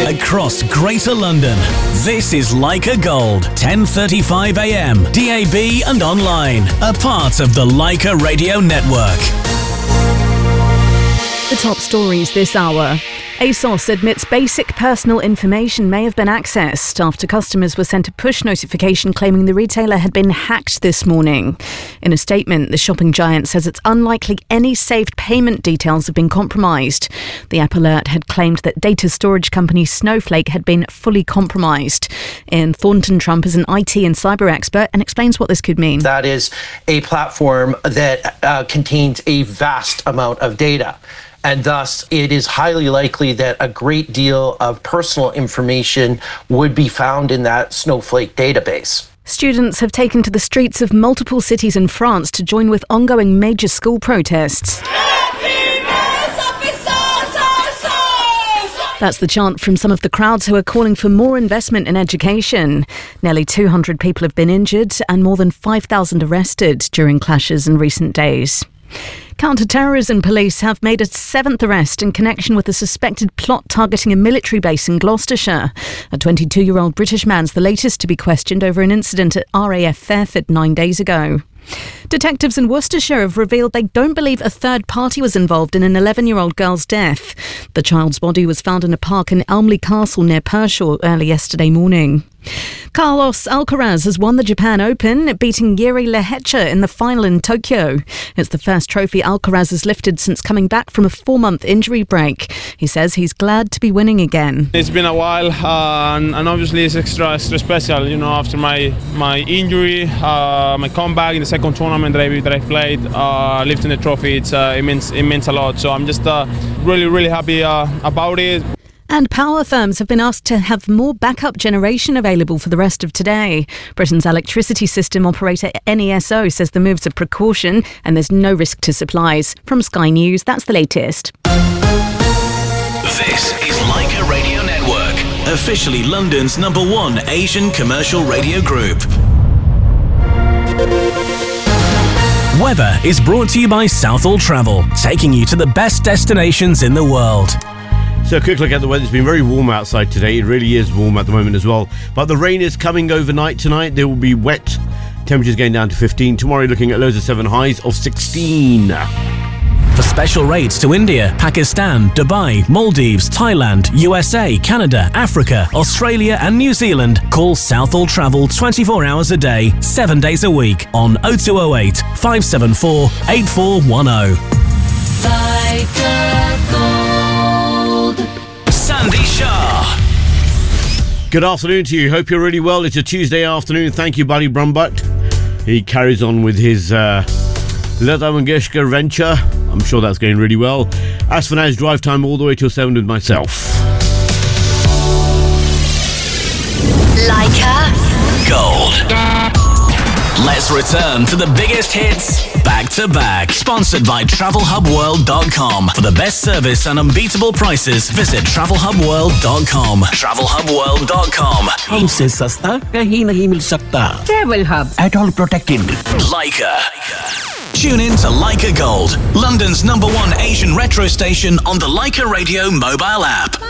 across Greater London. This is Leica Gold, 10:35 a.m, DAB and online. A part of the Leica Radio Network. The top stories this hour. ASOS admits basic personal information may have been accessed after customers were sent a push notification claiming the retailer had been hacked this morning. In a statement, the shopping giant says it's unlikely any saved payment details have been compromised. The app alert had claimed that data storage company Snowflake had been fully compromised. Ian Thornton-Trump is an IT and cyber expert and explains what this could mean. That is a platform that contains a vast amount of data. And thus, it is highly likely that a great deal of personal information would be found in that Snowflake database. Students have taken to the streets of multiple cities in France to join with ongoing major school protests. That's the chant from some of the crowds who are calling for more investment in education. Nearly 200 people have been injured and more than 5,000 arrested during clashes in recent days. Counter-terrorism police have made a 7th arrest in connection with a suspected plot targeting a military base in Gloucestershire. A 22-year-old British man's the latest to be questioned over an incident at RAF Fairford 9 days ago. Detectives in Worcestershire have revealed they don't believe a third party was involved in an 11-year-old girl's death. The child's body was found in a park in Elmley Castle near Pershore early yesterday morning. Carlos Alcaraz has won the Japan Open, beating Jiri Lehecha in the final in Tokyo. It's the first trophy Alcaraz has lifted since coming back from a 4-month injury break. He says he's glad to be winning again. It's been a while, and obviously it's extra special, after my injury, my comeback in the second tournament that I played, lifting the trophy, it means a lot. So I'm just really happy about it. And power firms have been asked to have more backup generation available for the rest of today. Britain's electricity system operator NESO says the move's a precaution and there's no risk to supplies. From Sky News, that's the latest. This is Leica Radio Network, officially London's #1 Asian commercial radio group. Weather is brought to you by Southall Travel, taking you to the best destinations in the world. So a quick look at the weather. It's been very warm outside today. It really is warm at the moment as well. But the rain is coming overnight tonight. There will be wet. Temperatures going down to 15. Tomorrow looking at lows of 7, highs of 16. For special rates to India, Pakistan, Dubai, Maldives, Thailand, USA, Canada, Africa, Australia and New Zealand, call Southall Travel 24 hours a day, 7 days a week on 0208 574 8410. Sandy Shah. Good afternoon to you. Hope you're really well. It's a Tuesday afternoon. Thank you, Buddy Brumbut. He carries on with his Lata Mangeshkar venture. I'm sure that's going really well. As for now, it's drive time all the way till 7 with myself. Leica Gold. Let's return to the biggest hits back to back. Sponsored by TravelHubWorld.com. For the best service and unbeatable prices, visit TravelHubWorld.com. TravelHubWorld.com. हमसे सस्ता कहीं नहीं मिल सकता. Travel Hub. At all protected. Leica. Tune in to Leica Gold, London's #1 Asian retro station on the Leica Radio mobile app.